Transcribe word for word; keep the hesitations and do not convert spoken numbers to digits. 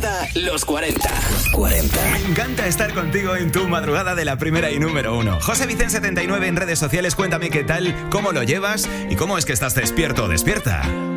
despierta, los cuarenta. cuarenta. Me encanta estar contigo en tu madrugada de la primera y número uno. José Vicente setenta y nueve en redes sociales, cuéntame qué tal, cómo lo llevas y cómo es que estás despierto o despierta.